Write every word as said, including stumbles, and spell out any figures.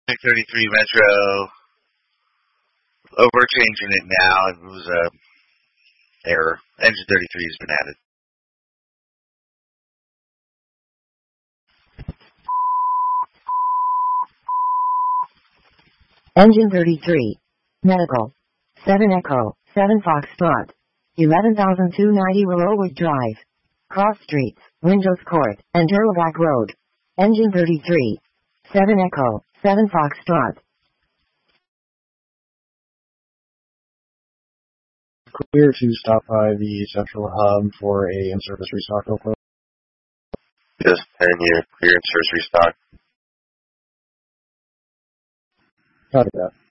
thirty-three Metro. Oh, we're changing it now. It was a error. Engine thirty-three has been added. Engine thirty-three. Medical. seven Echo, seven Foxtrot. eleven thousand two hundred ninety Willowwood Drive. Cross Streets, Windows Court, and Turlovac Road. Engine thirty-three. seven Echo, seven Foxtrot. Clear to stop by the central hub for a in-service restock real quick. Just ten year clear in-service restock. Copy that.